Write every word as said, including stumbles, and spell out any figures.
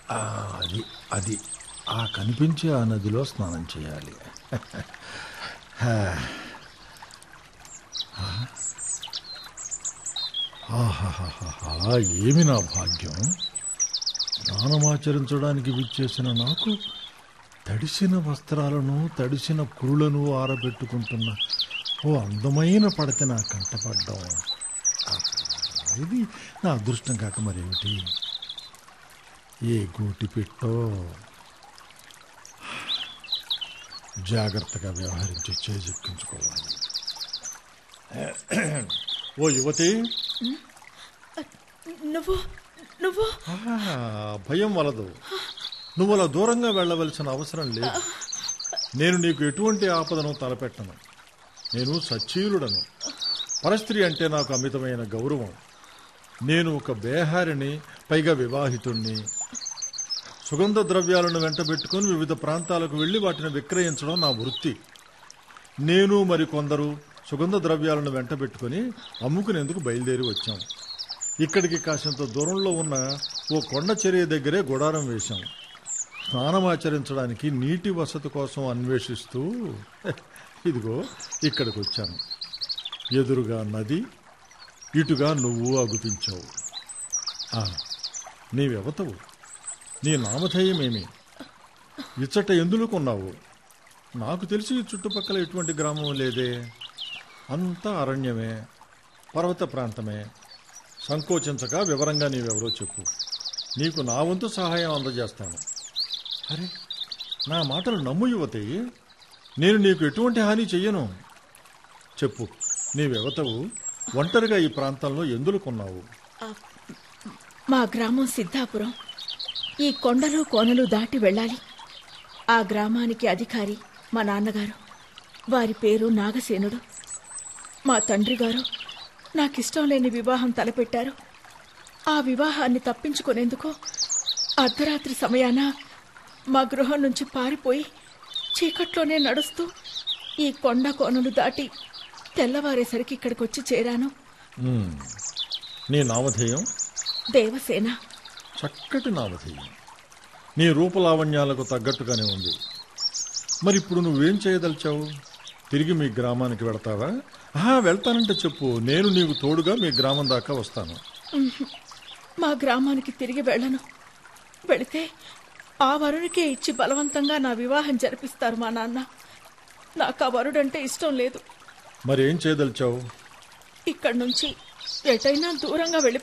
ఆ, అది అది ఆ కనిపించే ఆ నదిలో స్నానం చేయాలి. హా. ఆహాహాహా, ఏమి నా భాగ్యం! స్నానమాచరించడానికి విచ్చేసిన నాకు తడిసిన వస్త్రాలను తడిసిన కురులను ఆరబెట్టుకుంటున్న ఓ అందమైన పడత నా కంటపడ్డం. ఆహా, ఇది నా అదృష్టం కాక మరేమిటి? ఏ గూటి పెట్టో. జాగ్రత్తగా వ్యవహరించి చేజెక్కించుకోవాలి. ఓ యువతి, నువ్వు నువ్వు ఆహా, భయం వలదు. నువ్వు అలా దూరంగా వెళ్ళవలసిన అవసరం లేదు. నేను నీకు ఎటువంటి ఆపదను తలపెట్టను. నేను సచ్చీలుడను. పరస్త్రీ అంటే నాకు అమితమైన గౌరవం. నేను ఒక బేహారిని, పైగా వివాహితుణ్ణి. సుగంధ ద్రవ్యాలను వెంటబెట్టుకుని వివిధ ప్రాంతాలకు వెళ్లి వాటిని విక్రయించడం నా వృత్తి. నేను మరి కొందరు సుగంధ ద్రవ్యాలను వెంటబెట్టుకుని అమ్ముకునేందుకు బయలుదేరి వచ్చాం. ఇక్కడికి కాసింత దూరంలో ఉన్న ఓ కొండ చర్య దగ్గరే గుడారం వేశాం. స్నానమాచరించడానికి నీటి వసతి కోసం అన్వేషిస్తూ ఇదిగో ఇక్కడికి వచ్చాను. ఎదురుగా నది, ఇటుగా నువ్వు అగుపించావు. నీవెవతవు? నీ నామధేయమేమి? ఇచ్చట ఎందుకున్నావు? నాకు తెలిసి చుట్టుపక్కల ఎటువంటి గ్రామం లేదే. అంతా అరణ్యమే, పర్వత ప్రాంతమే. సంకోచించక వివరంగా నీవెవరో చెప్పు. నీకు నా వంతు సహాయం అందజేస్తాను. అరే, నా మాటలు నమ్ము యువతి. నేను నీకు ఎటువంటి హాని చెయ్యను. చెప్పు, నీవెవతవు? ఒంటరిగా ఈ ప్రాంతంలో ఎందుకున్నావు? మా గ్రామం సిద్ధాపురం. ఈ కొండలు కోనలు దాటి వెళ్ళాలి. ఆ గ్రామానికి అధికారి మా నాన్నగారు. వారి పేరు నాగసేనుడు. మా తండ్రి గారు నాకిష్టం లేని వివాహం తలపెట్టారు. ఆ వివాహాన్ని తప్పించుకునేందుకు అర్ధరాత్రి సమయాన మా గృహం నుంచి పారిపోయి చీకట్లోనే నడుస్తూ ఈ కొండ కోనలు దాటి తెల్లవారేసరికి ఇక్కడికి వచ్చి చేరాను. నీ నామధేయం? దేవసేన. చక్కటి నామధేయం. నీ రూపలావణ్యాలకు తగ్గట్టుగానే ఉంది. మరి ఇప్పుడు నువ్వేం చేయదలిచావు? తిరిగి మీ గ్రామానికి వెళతావా? ఆహా, వెళ్తానంటే చెప్పు. నేను నీకు తోడుగా మీ గ్రామం దాకా వస్తాను. మా గ్రామానికి తిరిగి వెళ్ళను. వెళితే ఆ వరుడికే ఇచ్చి బలవంతంగా నా వివాహం జరిపిస్తారు మా నాన్న. నాకు ఆ వరుడంటే ఇష్టం లేదు. మరేం చేయదలిచావు? ఇక్కడి నుంచి ఎటైనా దూరంగా వెళ్ళి